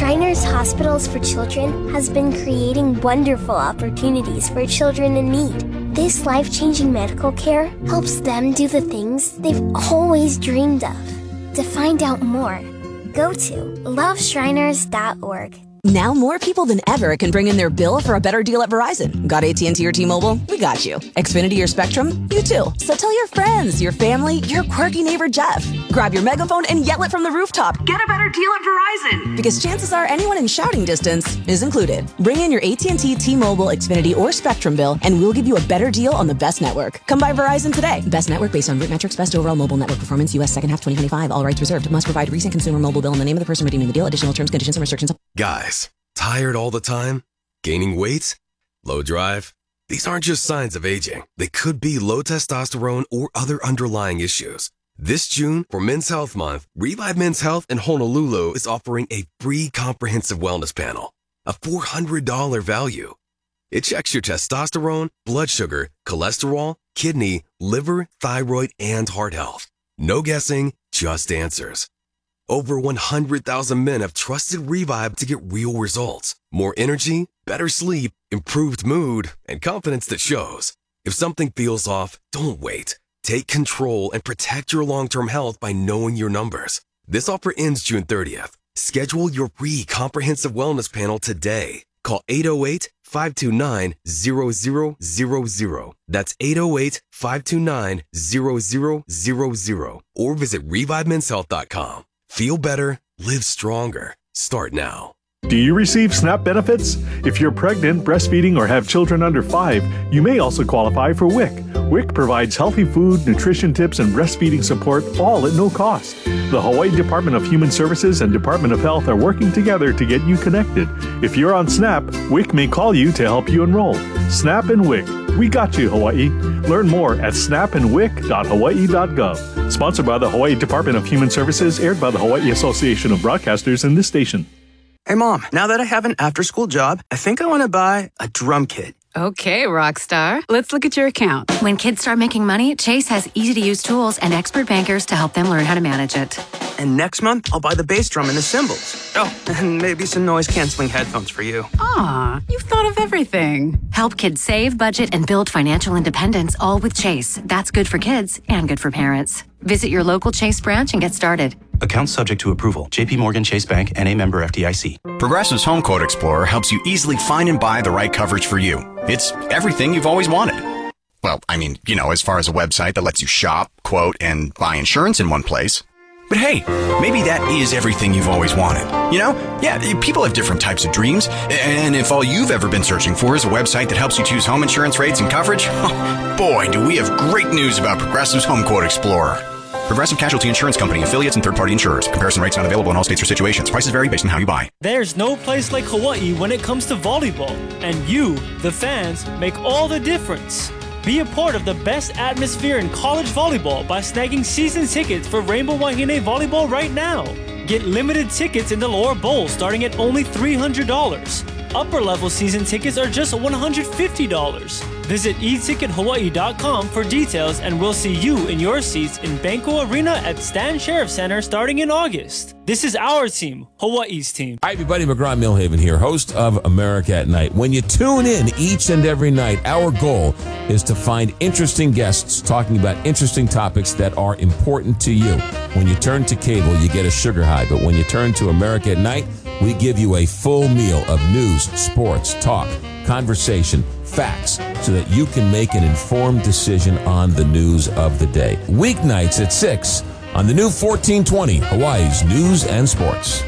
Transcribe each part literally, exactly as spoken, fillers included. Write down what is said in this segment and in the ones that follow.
Shriners Hospitals for Children has been creating wonderful opportunities for children in need. This life-changing medical care helps them do the things they've always dreamed of. To find out more, go to love shriners dot org. Now more people than ever can bring in their bill for a better deal at Verizon. Got A T and T or T-Mobile? We got you. Xfinity or Spectrum? You too. So tell your friends, your family, your quirky neighbor Jeff. Grab your megaphone and yell it from the rooftop. Get a better deal at Verizon. Because chances are anyone in shouting distance is included. Bring in your A T and T, T-Mobile, Xfinity, or Spectrum bill, and we'll give you a better deal on the best network. Come by Verizon today. Best network based on root metrics, best overall mobile network performance, U S second half twenty twenty-five. All rights reserved. Must provide recent consumer mobile bill and the name of the person redeeming the deal. Additional terms, conditions, and restrictions. Guys, tired all the time? Gaining weight? Low drive? These aren't just signs of aging. They could be low testosterone or other underlying issues. This June, for Men's Health Month, Revive Men's Health in Honolulu is offering a free comprehensive wellness panel, a four hundred dollars value. It checks your testosterone, blood sugar, cholesterol, kidney, liver, thyroid, and heart health. No guessing, just answers. Over one hundred thousand men have trusted Revive to get real results. More energy, better sleep, improved mood, and confidence that shows. If something feels off, don't wait. Take control and protect your long-term health by knowing your numbers. This offer ends June thirtieth. Schedule your free comprehensive wellness panel today. Call eight oh eight, five two nine, zero zero zero zero. That's eight oh eight, five two nine, zero zero zero zero. Or visit revive mens health dot com. Feel better, live stronger. Start now. Do you receive SNAP benefits? If you're pregnant, breastfeeding, or have children under five, you may also qualify for W I C. W I C provides healthy food, nutrition tips, and breastfeeding support, all at no cost. The Hawaii Department of Human Services and Department of Health are working together to get you connected. If you're on SNAP, W I C may call you to help you enroll. SNAP and W I C. We got you, Hawaii. Learn more at snap and wic dot hawaii dot gov. Sponsored by the Hawaii Department of Human Services, aired by the Hawaii Association of Broadcasters and this station. Hey, Mom, now that I have an after-school job, I think I want to buy a drum kit. Okay, rock star. Let's look at your account. When kids start making money, Chase has easy-to-use tools and expert bankers to help them learn how to manage it. And next month, I'll buy the bass drum and the cymbals. Oh, and maybe some noise-canceling headphones for you. Aw, you've thought of everything. Help kids save, budget, and build financial independence, all with Chase. That's good for kids and good for parents. Visit your local Chase branch and get started. Account subject to approval. J P Morgan Chase Bank, N A member F D I C. Progressive's Home Quote Explorer helps you easily find and buy the right coverage for you. It's everything you've always wanted. Well, I mean, you know, as far as a website that lets you shop, quote, and buy insurance in one place. But hey, maybe that is everything you've always wanted. You know? Yeah, people have different types of dreams. And if all you've ever been searching for is a website that helps you choose home insurance rates and coverage, boy, do we have great news about Progressive's Home Quote Explorer. Progressive Casualty Insurance Company, affiliates, and third-party insurers. Comparison rates not available in all states or situations. Prices vary based on how you buy. There's no place like Hawaii when it comes to volleyball. And you, the fans, make all the difference. Be a part of the best atmosphere in college volleyball by snagging season tickets for Rainbow Wahine Volleyball right now. Get limited tickets in the lower bowl starting at only three hundred dollars. Upper level season tickets are just one hundred fifty dollars. Visit e ticket hawaii dot com for details, and we'll see you in your seats in Banco Arena at Stan Sheriff Center starting in August. This is our team, Hawaii's team. Hi, everybody. McGraw Milhaven here, host of America at Night. When you tune in each and every night, our goal is to find interesting guests talking about interesting topics that are important to you. When you turn to cable, you get a sugar high, but when you turn to America at Night, we give you a full meal of news, sports, talk, conversation, facts, so that you can make an informed decision on the news of the day. Weeknights at six on the new fourteen twenty, Hawaii's News and Sports.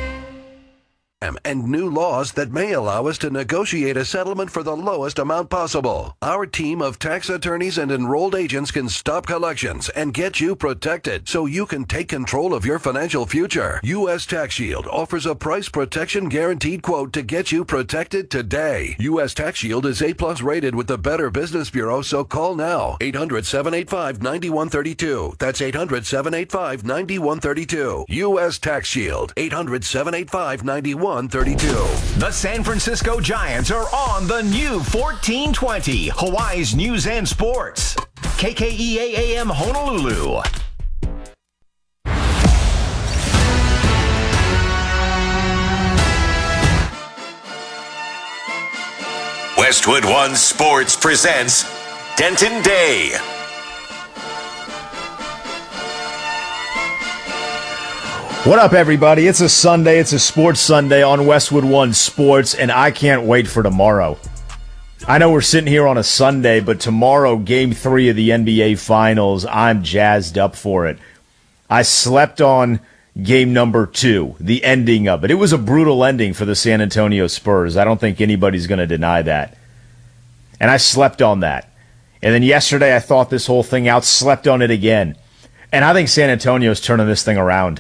And new laws that may allow us to negotiate a settlement for the lowest amount possible. Our team of tax attorneys and enrolled agents can stop collections and get you protected so you can take control of your financial future. U S Tax Shield offers a price protection guaranteed quote to get you protected today. U S Tax Shield is A plus rated with the Better Business Bureau, so call now. eight hundred, seven eight five, nine one three two. That's eight hundred, seven eight five, nine one three two. U S Tax Shield. eight hundred, seven eight five, nine one thirty-two. The San Francisco Giants are on the new fourteen twenty, Hawaii's News and Sports. K K E A A M Honolulu. Westwood One Sports presents Denton Day. What up, everybody? It's a Sunday. It's a sports Sunday on Westwood One Sports, and I can't wait for tomorrow. I know we're sitting here on a Sunday, but tomorrow, game three of the N B A Finals, I'm jazzed up for it. I slept on game number two, the ending of it. It was a brutal ending for the San Antonio Spurs. I don't think anybody's going to deny that. And I slept on that. And then yesterday, I thought this whole thing out, slept on it again. And I think San Antonio's turning this thing around.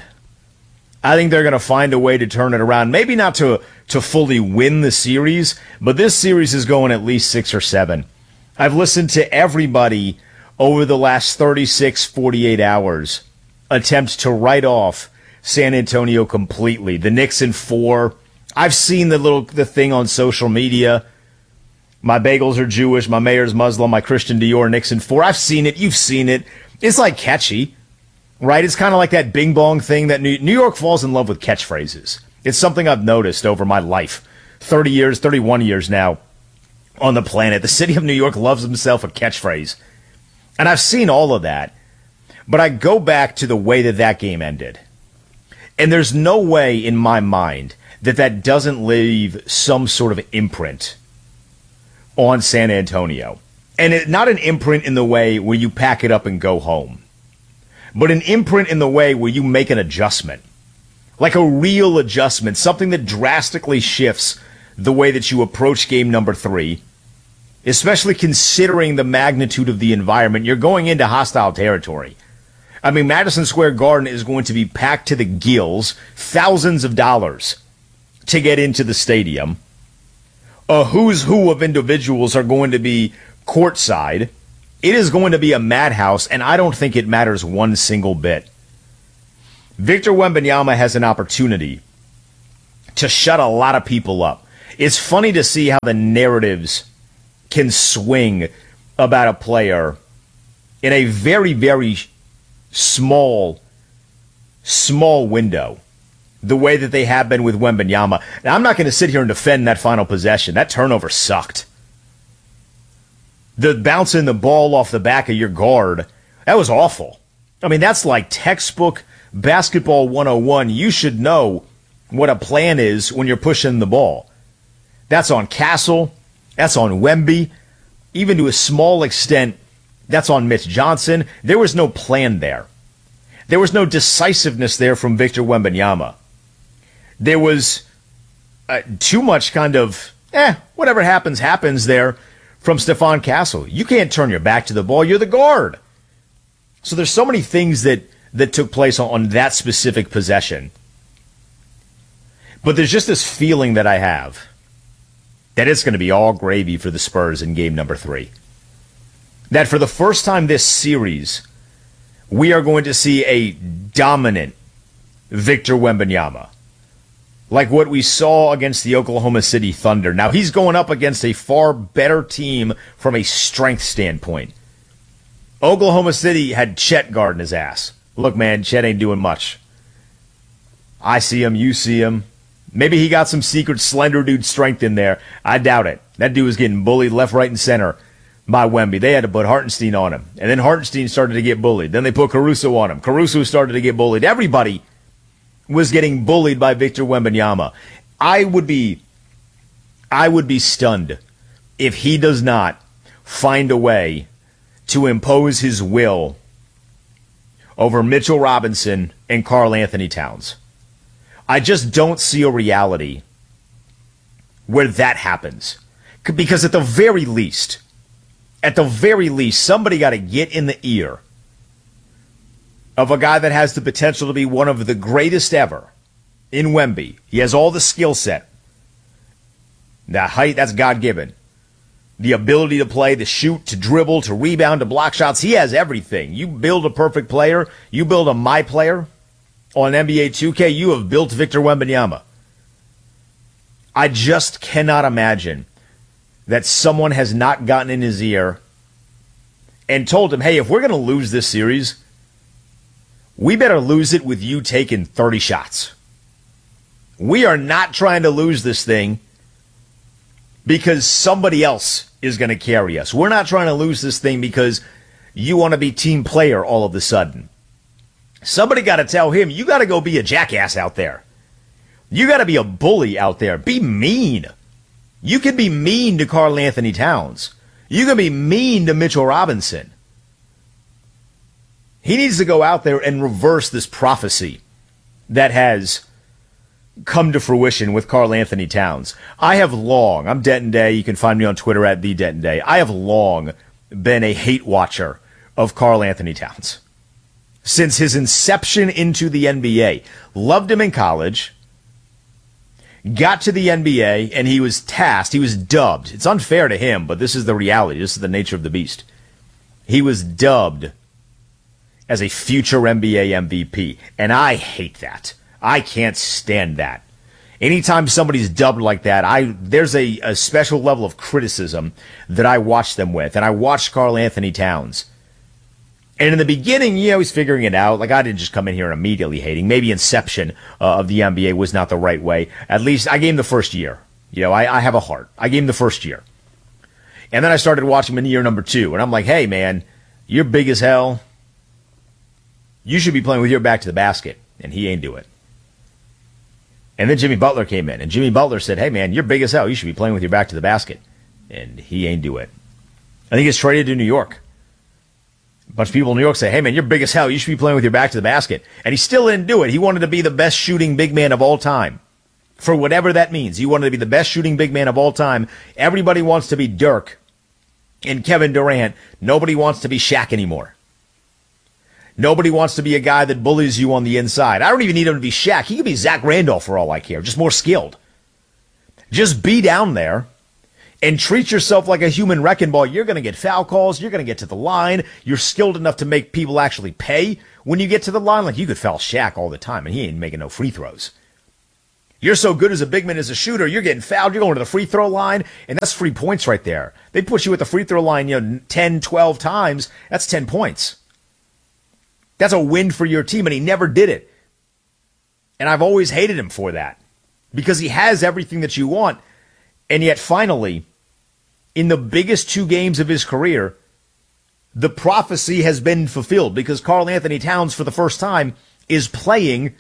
I think they're going to find a way to turn it around. Maybe not to to fully win the series, but this series is going at least six or seven. I've listened to everybody over the last thirty-six, forty-eight hours attempt to write off San Antonio completely. The Knicks in four. I've seen the little the thing on social media. My bagels are Jewish, my mayor's Muslim, my Christian Dior, Knicks in four. I've seen it. You've seen it. It's like catchy. Right? It's kind of like that bing bong thing that New, New York falls in love with catchphrases. It's something I've noticed over my life. thirty years, thirty-one years now on the planet. The city of New York loves himself a catchphrase. And I've seen all of that. But I go back to the way that that game ended. And there's no way in my mind that that doesn't leave some sort of imprint on San Antonio. And it, not an imprint in the way where you pack it up and go home, but an imprint in the way where you make an adjustment, like a real adjustment, something that drastically shifts the way that you approach game number three, especially considering the magnitude of the environment. You're going into hostile territory. I mean, Madison Square Garden is going to be packed to the gills, thousands of dollars to get into the stadium. A who's who of individuals are going to be courtside. It is going to be a madhouse, and I don't think it matters one single bit. Victor Wembanyama has an opportunity to shut a lot of people up. It's funny to see how the narratives can swing about a player in a very, very small, small window, the way that they have been with Wembanyama. Now, I'm not going to sit here and defend that final possession. That turnover sucked. The bouncing the ball off the back of your guard, that was awful. I mean, that's like textbook basketball one oh one. You should know what a plan is when you're pushing the ball. That's on Castle. That's on Wemby. Even to a small extent, that's on Mitch Johnson. There was no plan there. There was no decisiveness there from Victor Wembanyama. There was uh, too much kind of, eh, whatever happens, happens there from Stephon Castle. You can't turn your back to the ball. You're the guard. So there's so many things that, that took place on, on that specific possession. But there's just this feeling that I have that it's going to be all gravy for the Spurs in game number three. That for the first time this series, we are going to see a dominant Victor Wembanyama, like what we saw against the Oklahoma City Thunder. Now, he's going up against a far better team from a strength standpoint. Oklahoma City had Chet guarding his ass. Look, man, Chet ain't doing much. I see him, you see him. Maybe he got some secret slender dude strength in there. I doubt it. That dude was getting bullied left, right, and center by Wemby. They had to put Hartenstein on him. And then Hartenstein started to get bullied. Then they put Caruso on him. Caruso started to get bullied. Everybody was getting bullied by Victor Wembanyama. I would be I would be stunned if he does not find a way to impose his will over Mitchell Robinson and Karl Anthony Towns. I just don't see a reality where that happens. Because at the very least, at the very least, somebody got to get in the ear of a guy that has the potential to be one of the greatest ever in Wemby. He has all the skill set. That height, that's God-given. The ability to play, to shoot, to dribble, to rebound, to block shots. He has everything. You build a perfect player, you build a my player on N B A two K, you have built Victor Wembanyama. I just cannot imagine that someone has not gotten in his ear and told him, hey, if we're going to lose this series, we better lose it with you taking thirty shots. We are not trying to lose this thing because somebody else is going to carry us. We're not trying to lose this thing because you want to be team player all of a sudden. Somebody got to tell him, you got to go be a jackass out there. You got to be a bully out there. Be mean. You can be mean to Karl Anthony Towns. You can be mean to Mitchell Robinson. He needs to go out there and reverse this prophecy that has come to fruition with Karl Anthony Towns. I have long, I'm Denton Day, you can find me on Twitter at the Denton Day. I have long been a hate watcher of Karl Anthony Towns. Since his inception into the N B A. Loved him in college. Got to the N B A, and he was tasked, he was dubbed. It's unfair to him, but this is the reality. This is the nature of the beast. He was dubbed as a future N B A M V P, and I hate that. I can't stand that. Anytime somebody's dubbed like that, I there's a, a special level of criticism that I watch them with, and I watched Karl Anthony Towns. And in the beginning, you know, he's figuring it out. Like, I didn't just come in here immediately hating. Maybe inception uh, of the N B A was not the right way. At least I gave him the first year. You know, I, I have a heart. I gave him the first year. And then I started watching him in year number two. And I'm like, hey, man, you're big as hell. You should be playing with your back to the basket. And he ain't do it. And then Jimmy Butler came in. And Jimmy Butler said, hey, man, you're big as hell. You should be playing with your back to the basket. And he ain't do it. I think he's traded to New York. A bunch of people in New York say, hey, man, you're big as hell. You should be playing with your back to the basket. And he still didn't do it. He wanted to be the best shooting big man of all time. For whatever that means. He wanted to be the best shooting big man of all time. Everybody wants to be Dirk and Kevin Durant. Nobody wants to be Shaq anymore. Nobody wants to be a guy that bullies you on the inside. I don't even need him to be Shaq. He could be Zach Randolph for all I care. Just more skilled. Just be down there. And treat yourself like a human wrecking ball. You're going to get foul calls. You're going to get to the line. You're skilled enough to make people actually pay when you get to the line. Like, you could foul Shaq all the time, and he ain't making no free throws. You're so good as a big man as a shooter, you're getting fouled. You're going to the free throw line, and that's free points right there. They put you at the free throw line, you know, ten, twelve times. That's ten points. That's a win for your team, and he never did it. And I've always hated him for that because he has everything that you want, and yet finally, in the biggest two games of his career, the prophecy has been fulfilled because Karl Anthony Towns, for the first time, is playing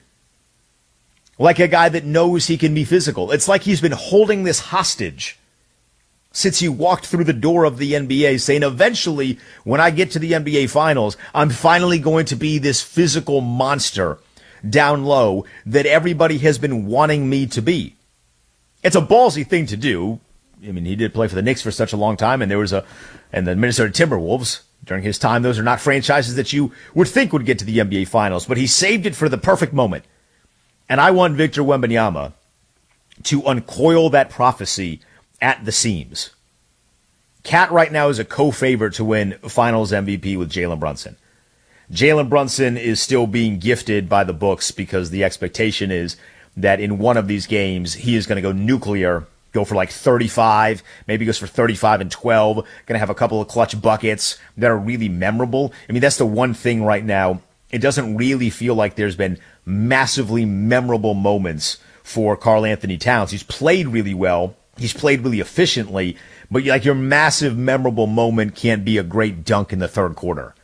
like a guy that knows he can be physical. It's like he's been holding this hostage since he walked through the door of the N B A, saying, eventually, when I get to the N B A Finals, I'm finally going to be this physical monster down low that everybody has been wanting me to be. It's a ballsy thing to do. I mean, he did play for the Knicks for such a long time, and there was a, and the Minnesota Timberwolves during his time. Those are not franchises that you would think would get to the N B A Finals, but he saved it for the perfect moment. And I want Victor Wembanyama to uncoil that prophecy at the seams. Cat right now is a co-favorite to win Finals M V P with Jalen Brunson. Jalen Brunson is still being gifted by the books because the expectation is that in one of these games he is going to go nuclear. Go for like thirty-five, maybe goes for thirty-five and twelve. Going to have a couple of clutch buckets that are really memorable. I mean, that's the one thing right now. It doesn't really feel like there's been massively memorable moments for Karl Anthony Towns. He's played really well. He's played really efficiently. But like your massive memorable moment can't be a great dunk in the third quarter.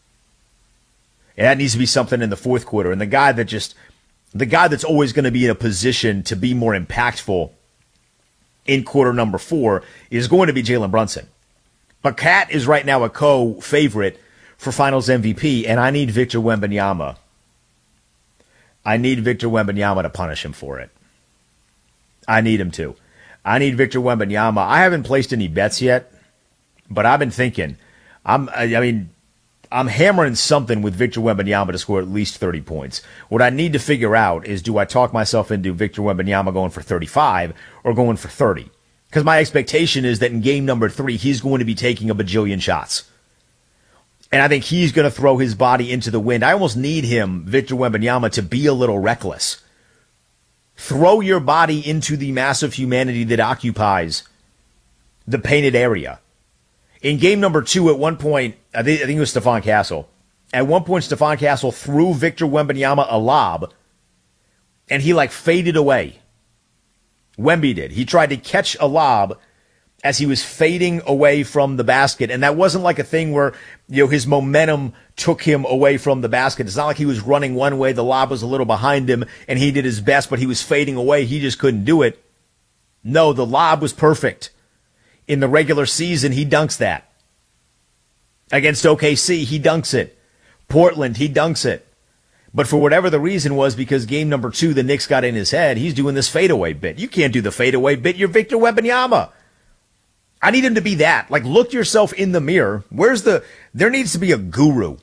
And that needs to be something in the fourth quarter. And the guy that just, the guy that's always going to be in a position to be more impactful in quarter number four is going to be Jalen Brunson. But Cat is right now a co-favorite for Finals M V P, and I need Victor Wembanyama. I need Victor Wembanyama to punish him for it. I need him to. I need Victor Wembanyama. I haven't placed any bets yet, but I've been thinking. I'm, I mean, I'm hammering something with Victor Wembanyama to score at least thirty points. What I need to figure out is, do I talk myself into Victor Wembanyama going for thirty-five or going for thirty? Because my expectation is that in game number three, he's going to be taking a bajillion shots. And I think he's going to throw his body into the wind. I almost need him, Victor Wembanyama, to be a little reckless. Throw your body into the massive humanity that occupies the painted area. In game number two, at one point, I think, I think it was Stephon Castle. At one point, Stephon Castle threw Victor Wembanyama a lob, and he like faded away. Wemby did. He tried to catch a lob as he was fading away from the basket. And that wasn't like a thing where, you know, his momentum took him away from the basket. It's not like he was running one way, the lob was a little behind him, and he did his best, but he was fading away. He just couldn't do it. No, the lob was perfect. In the regular season, he dunks that. Against O K C, he dunks it. Portland, he dunks it. But for whatever the reason was, because game number two, the Knicks got in his head, he's doing this fadeaway bit. You can't do the fadeaway bit. You're Victor Wembanyama. I need him to be that. Like, look yourself in the mirror. Where's the, there needs to be a guru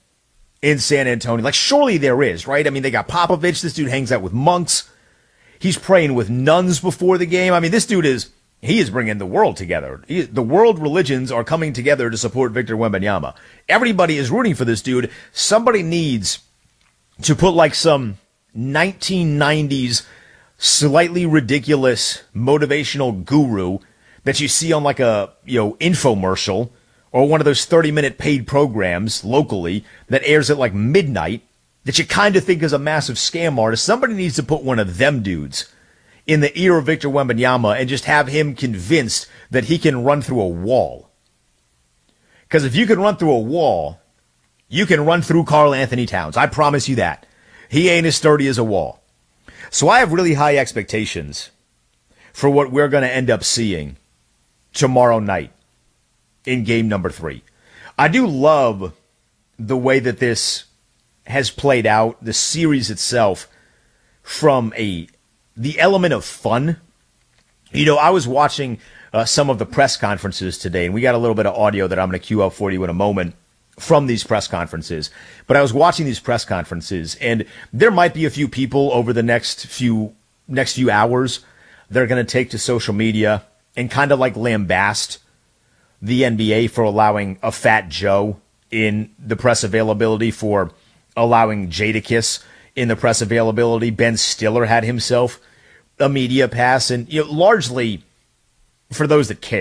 in San Antonio. Like, surely there is, right? I mean, they got Popovich. This dude hangs out with monks. He's praying with nuns before the game. I mean, this dude is, he is bringing the world together. He, the world religions are coming together to support Victor Wembanyama. Everybody is rooting for this dude. Somebody needs to put like some nineteen nineties slightly ridiculous motivational guru that you see on like a, you know, infomercial or one of those thirty minute paid programs locally that airs at like midnight that you kind of think is a massive scam artist. Somebody needs to put one of them dudes in the ear of Victor Wembanyama and just have him convinced that he can run through a wall. Because if you can run through a wall, you can run through Karl Anthony Towns. I promise you that. He ain't as sturdy as a wall. So I have really high expectations for what we're going to end up seeing tomorrow night in game number three. I do love the way that this has played out, the series itself, from a the element of fun. You know, I was watching uh, some of the press conferences today, and we got a little bit of audio that I'm going to cue up for you in a moment from these press conferences. But I was watching these press conferences, and there might be a few people over the next few next few hours that are going to take to social media and kind of like lambast the N B A for allowing a Fat Joe in the press availability, for allowing Jadakiss in the press availability. Ben Stiller had himself a media pass, and you know, largely for those that care.